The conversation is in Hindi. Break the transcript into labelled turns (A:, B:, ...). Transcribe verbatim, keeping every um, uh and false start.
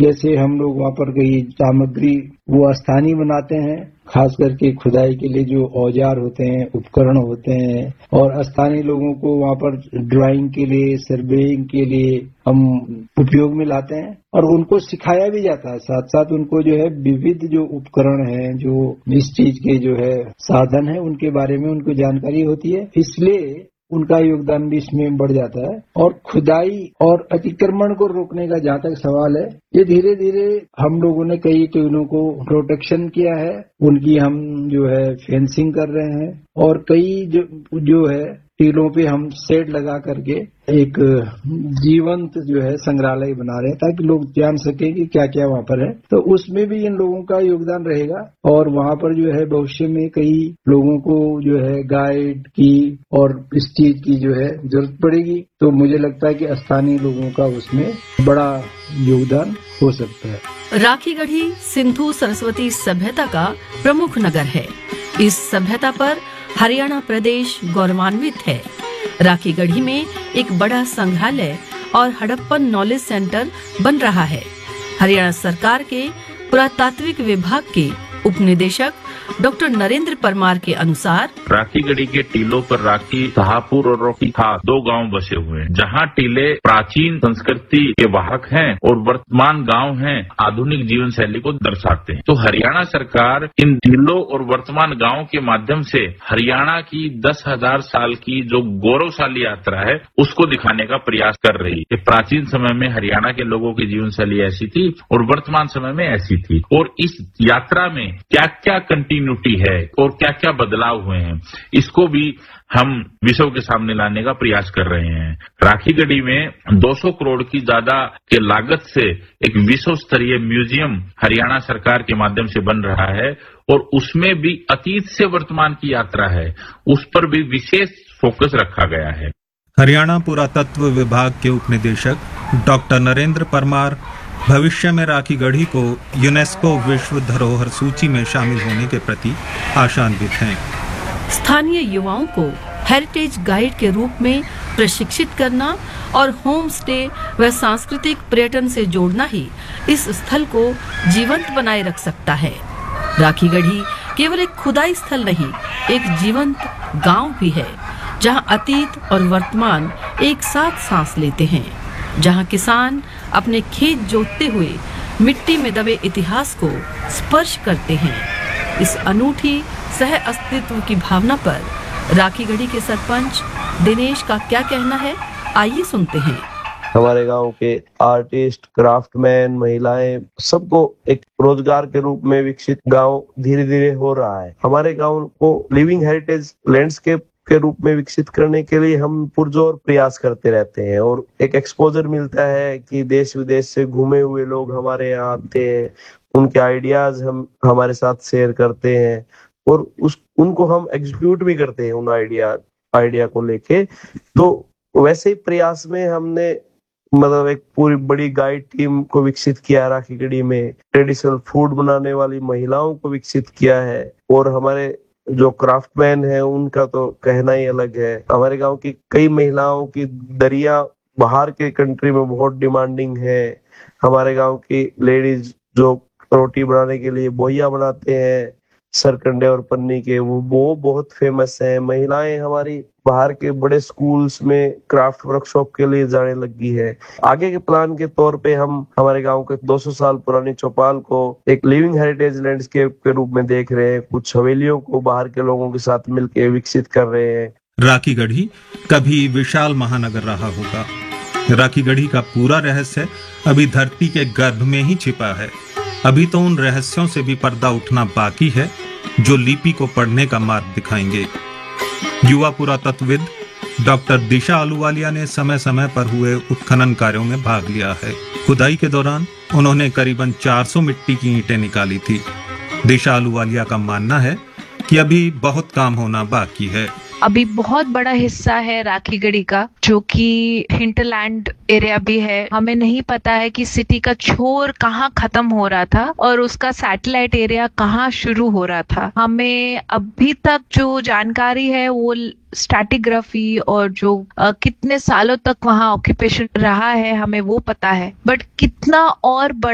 A: जैसे हम लोग वहाँ पर कई सामग्री वो स्थानीय बनाते हैं, खास करके खुदाई के लिए जो औजार होते हैं, उपकरण होते हैं, और स्थानीय लोगों को वहाँ पर ड्राइंग के लिए, सर्वेइंग के लिए हम उपयोग में लाते हैं और उनको सिखाया भी जाता है। साथ साथ उनको जो है विविध जो उपकरण हैं, जो इस चीज के जो है साधन है, उनके बारे में उनको जानकारी होती है, इसलिए उनका योगदान भी इसमें बढ़ जाता है। और खुदाई और अतिक्रमण को रोकने का जहाँ तक सवाल है, ये धीरे धीरे हम लोगों ने कई टीलों को प्रोटेक्शन किया है, उनकी हम जो है फेंसिंग कर रहे हैं और कई जो, जो है टीलों पे हम शेड लगा करके एक जीवंत जो है संग्रहालय बना रहे हैं ताकि लोग जान सके कि क्या क्या वहाँ पर है। तो उसमें भी इन लोगों का योगदान रहेगा और वहाँ पर जो है भविष्य में कई लोगों को जो है गाइड की और इस चीज की जो है जरूरत पड़ेगी। तो मुझे लगता है कि स्थानीय लोगों का उसमें बड़ा योगदान हो सकता है।
B: राखीगढ़ी सिंधु सरस्वती सभ्यता का प्रमुख नगर है। इस सभ्यता पर हरियाणा प्रदेश गौरवान्वित है। राखीगढ़ी में एक बड़ा संग्रहालय और हड़प्पन नॉलेज सेंटर बन रहा है। हरियाणा सरकार के पुरातात्विक विभाग के उपनिदेशक डॉक्टर नरेंद्र परमार के अनुसार
C: राखीगढ़ी के टीलों पर राखी, शाहपुर और रोकी खास दो गांव बसे हुए हैं, जहां टीले प्राचीन संस्कृति के वाहक हैं और वर्तमान गांव हैं आधुनिक जीवन शैली को दर्शाते हैं। तो हरियाणा सरकार इन टीलों और वर्तमान गांव के माध्यम से हरियाणा की दस हजार साल की जो गौरवशाली यात्रा है उसको दिखाने का प्रयास कर रही है। प्राचीन समय में हरियाणा के लोगों की जीवन शैली ऐसी थी और वर्तमान समय में ऐसी थी, और इस यात्रा में क्या क्या कंटिन्यूटी है और क्या क्या बदलाव हुए हैं, इसको भी हम विश्व के सामने लाने का प्रयास कर रहे हैं। राखीगढ़ी में दो सौ करोड़ की ज्यादा के लागत से एक विश्व स्तरीय म्यूजियम हरियाणा सरकार के माध्यम से बन रहा है और उसमें भी अतीत से वर्तमान की यात्रा है, उस पर भी विशेष फोकस रखा गया है।
D: हरियाणा पुरातत्व विभाग के उपनिदेशक डॉक्टर नरेंद्र परमार भविष्य में राखीगढ़ी को यूनेस्को विश्व धरोहर सूची में शामिल होने के प्रति आशान्वित हैं।
B: स्थानीय युवाओं को हेरिटेज गाइड के रूप में प्रशिक्षित करना और होम स्टे व सांस्कृतिक पर्यटन से जोड़ना ही इस स्थल को जीवंत बनाए रख सकता है। राखीगढ़ी केवल एक खुदाई स्थल नहीं, एक जीवंत गांव भी है, जहां अतीत और वर्तमान एक साथ सांस लेते हैं, जहां किसान अपने खेत जोतते हुए मिट्टी में दबे इतिहास को स्पर्श करते हैं। इस अनूठी सह अस्तित्व की भावना पर राखीगढ़ी के सरपंच दिनेश का क्या कहना है, आइए सुनते हैं।
E: हमारे गांव के आर्टिस्ट, क्राफ्टमैन, महिलाएं, सबको एक रोजगार के रूप में विकसित गांव धीरे धीरे हो रहा है। हमारे गांव को लिविंग हेरिटेज लैंडस्केप के रूप में विकसित करने के लिए हम पुरजोर प्रयास करते रहते हैं और एक एक्सपोजर मिलता है कि देश विदेश से घूमे हुए लोग हमारे यहाँ आते हैं, उनके आइडियाज हम हमारे साथ शेयर करते हैं और उस उनको हम एग्जीक्यूट भी करते हैं उन आइडिया आइडिया को लेके। तो वैसे ही प्रयास में हमने मतलब एक पूरी बड़ी गाइड टीम को विकसित किया, राखीगढ़ी में ट्रेडिशनल फूड बनाने वाली महिलाओं को विकसित किया है और हमारे जो क्राफ्टमैन है उनका तो कहना ही अलग है। हमारे गांव की कई महिलाओं की दरिया बाहर के कंट्री में बहुत डिमांडिंग है। हमारे गांव की लेडीज जो रोटी बनाने के लिए बोइया बनाते हैं सरकंडे और पन्नी के, वो वो बहुत फेमस है। महिलाएं हमारी बाहर के बड़े स्कूल्स में क्राफ्ट वर्कशॉप के लिए जाने लगी है। आगे के प्लान के तौर पे हम हमारे गांव के दो सौ साल पुरानी चौपाल को एक लिविंग हेरिटेज लैंडस्केप के रूप में देख रहे हैं। कुछ हवेलियों को बाहर के लोगों के साथ मिलकर विकसित कर रहे हैं।
D: राखीगढ़ी कभी विशाल महानगर रहा होगा। राखीगढ़ी का पूरा रहस्य अभी धरती के गर्भ में ही छिपा है। अभी तो उन रहस्यों से भी पर्दा उठना बाकी है जो लिपि को पढ़ने का मार्ग दिखाएंगे। युवा पुरातत्वविद डॉक्टर दिशा आलूवालिया ने समय समय पर हुए उत्खनन कार्यों में भाग लिया है। खुदाई के दौरान उन्होंने करीबन चार सौ मिट्टी की ईंटें निकाली थी। दिशा आलूवालिया का मानना है कि अभी बहुत काम होना बाकी है।
F: अभी बहुत बड़ा हिस्सा है राखीगढ़ी का जो कि हिंटलैंड एरिया भी है। हमें नहीं पता है कि सिटी का छोर कहाँ खत्म हो रहा था और उसका सैटेलाइट एरिया कहाँ शुरू हो रहा था। हमें अभी तक जो जानकारी है वो स्ट्रैटिग्राफी और जो आ, कितने सालों तक वहाँ ऑक्यूपेशन रहा है हमें वो पता है, बट कितना और बड़ा